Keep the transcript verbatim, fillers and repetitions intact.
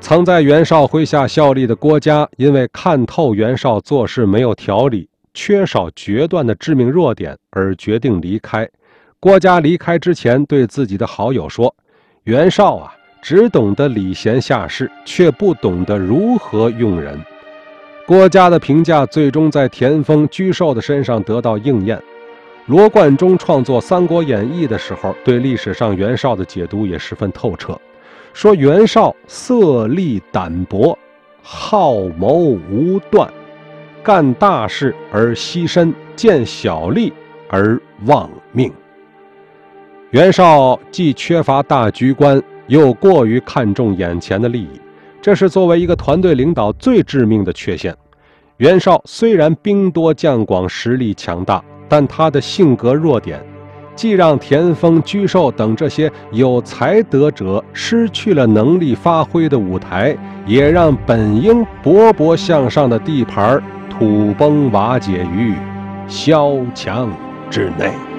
曾在袁绍麾下效力的郭嘉，因为看透袁绍做事没有条理，缺少决断的致命弱点，而决定离开。郭嘉离开之前对自己的好友说，袁绍啊，只懂得礼贤下士，却不懂得如何用人。郭嘉的评价最终在田丰、沮授的身上得到应验。罗贯中创作《三国演义》的时候，对历史上袁绍的解读也十分透彻，说袁绍色厉胆薄，好谋无断，干大事而牺牲，见小利而忘命。袁绍既缺乏大局观，又过于看重眼前的利益，这是作为一个团队领导最致命的缺陷。袁绍虽然兵多将广，实力强大，但他的性格弱点既让田丰、沮授等这些有才德者失去了能力发挥的舞台，也让本应勃勃向上的地盘土崩瓦解于萧墙之内。